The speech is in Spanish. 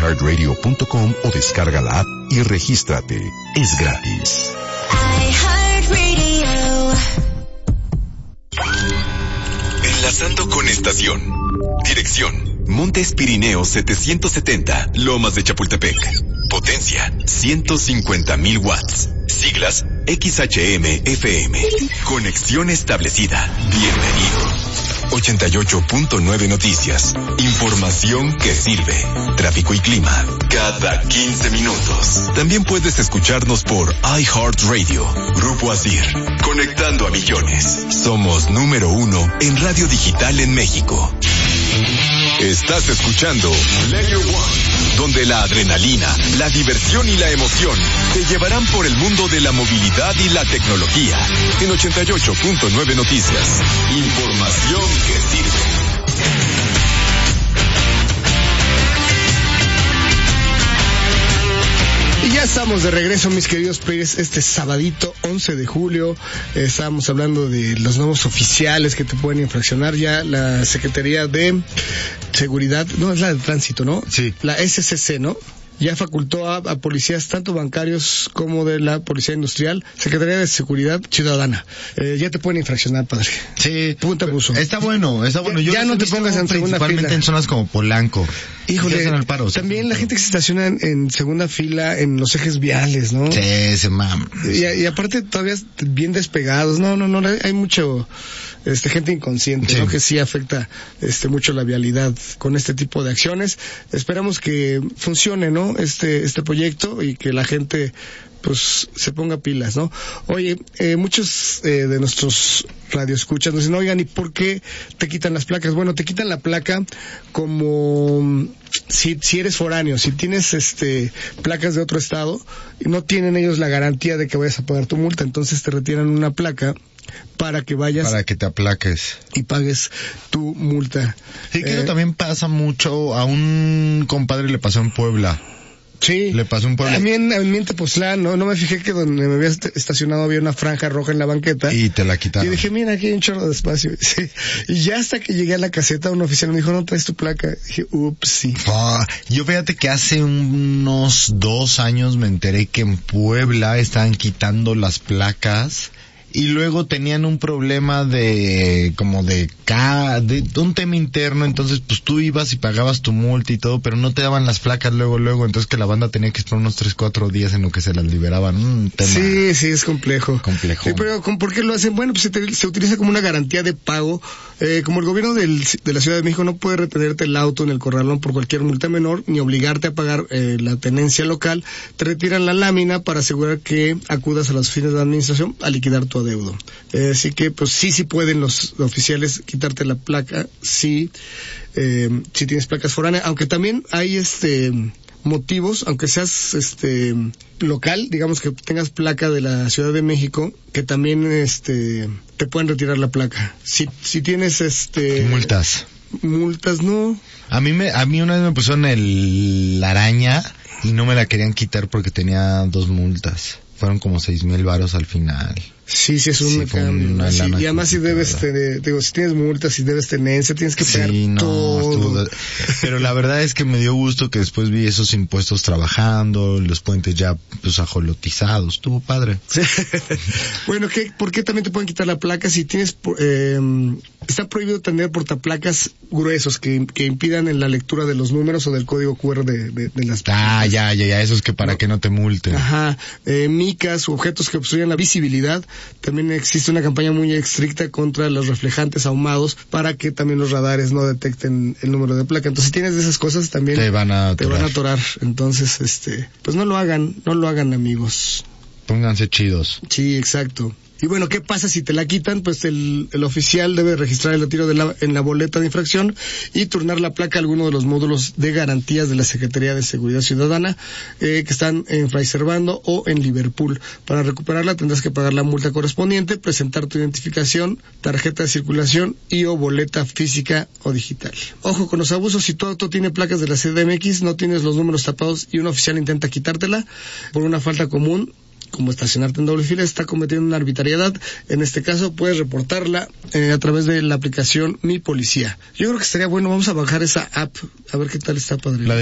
iHeartRadio.com o descarga la app y regístrate. Es gratis. iHeartRadio. Enlazando con estación. Dirección: Montes Pirineos 770, Lomas de Chapultepec. Potencia: 150,000 watts. Siglas: XHM-FM. Conexión establecida. Bienvenido. 88.9 Noticias. Información que sirve. Tráfico y clima cada 15 minutos. También puedes escucharnos por iHeartRadio. Grupo Asir. Conectando a millones. Somos número 1 en radio digital en México. Estás escuchando Player One, donde la adrenalina, la diversión y la emoción te llevarán por el mundo de la movilidad y la tecnología. En 88.9 Noticias. Información que sirve. Y ya estamos de regreso, mis queridos players, este sabadito 11 de julio. Estábamos hablando de los nuevos oficiales que te pueden infraccionar. Ya la Secretaría de Seguridad, no, es la de Tránsito, ¿no? Sí. La SCC, ¿no? Ya facultó a policías tanto bancarios como de la Policía Industrial, Secretaría de Seguridad Ciudadana. Ya te pueden infraccionar, padre. Sí. Punto abuso. Está bueno. Yo ya no te pongas en segunda fila. Principalmente en zonas como Polanco. Híjole, el paro, también la gente que se estaciona en segunda fila en los ejes viales, ¿no? Sí, se mama. Y aparte todavía bien despegados. No, hay mucho gente inconsciente, sí, ¿no? Que sí afecta mucho la vialidad con este tipo de acciones. Esperamos que funcione, ¿no? Este proyecto y que la gente pues se ponga pilas, ¿no? Oye, muchos de nuestros radioescuchas nos dicen, oigan, ¿y por qué te quitan las placas? Bueno, te quitan la placa como si eres foráneo, si tienes placas de otro estado, y no tienen ellos la garantía de que vayas a pagar tu multa, entonces te retiran una placa para que vayas, para que te aplaques y pagues tu multa. Sí, que eso también pasa mucho. A un compadre le pasó en Puebla. Sí. Le pasó un pueblo. A mí en Tepoztlán, no me fijé que donde me había estacionado había una franja roja en la banqueta. Y te la quitaron. Y dije, mira, aquí hay un chorro de espacio. Sí. Y ya hasta que llegué a la caseta, un oficial me dijo, no traes tu placa. Y dije, ups, sí. Yo fíjate que hace unos 2 años me enteré que en Puebla estaban quitando las placas. Y luego tenían un problema de un tema interno, entonces pues tú ibas y pagabas tu multa y todo, pero no te daban las placas luego, entonces que la banda tenía que esperar unos 3-4 días en lo que se las liberaban. Sí, es complejo. Sí, pero ¿por qué lo hacen? Bueno, pues se utiliza como una garantía de pago. Como el gobierno de la Ciudad de México no puede retenerte el auto en el corralón por cualquier multa menor, ni obligarte a pagar la tenencia local, te retiran la lámina para asegurar que acudas a las oficinas de la administración a liquidar tu adeudo. Así que pues sí pueden los oficiales quitarte la placa si tienes placas foráneas, aunque también hay motivos, aunque seas local, digamos que tengas placa de la Ciudad de México, que también te pueden retirar la placa. Si tienes multas no. A mí una vez me pusieron la araña y no me la querían quitar porque tenía 2 multas. Fueron como 6,000 varos al final. Sí, es un cambio. Y además si debes, si tienes multas, si debes tenencia, tienes que pagar todo. Pero la verdad es que me dio gusto que después vi esos impuestos trabajando, los puentes ya pues ajolotizados. Estuvo padre. Sí. Bueno, ¿por qué también te pueden quitar la placa si tienes... está prohibido tener portaplacas gruesos que impidan en la lectura de los números o del código QR de las placas. Ya, eso es que para que no te multen. Ajá. Micas u objetos que obstruyan la visibilidad. También existe una campaña muy estricta contra los reflejantes ahumados para que también los radares no detecten el número de placa. Entonces, si tienes de esas cosas también te van a atorar. Entonces, pues no lo hagan, amigos. Pónganse chidos. Sí, exacto. Y bueno, ¿qué pasa si te la quitan? Pues el oficial debe registrar el retiro en la boleta de infracción y turnar la placa a alguno de los módulos de garantías de la Secretaría de Seguridad Ciudadana que están en Fray Servando o en Liverpool. Para recuperarla tendrás que pagar la multa correspondiente, presentar tu identificación, tarjeta de circulación y o boleta física o digital. Ojo con los abusos, si tu auto tiene placas de la CDMX, no tienes los números tapados y un oficial intenta quitártela por una falta común, como estacionarte en doble fila, está cometiendo una arbitrariedad. En este caso puedes reportarla a través de la aplicación Mi Policía. Yo creo que estaría bueno, vamos a bajar esa app, a ver qué tal está, padre.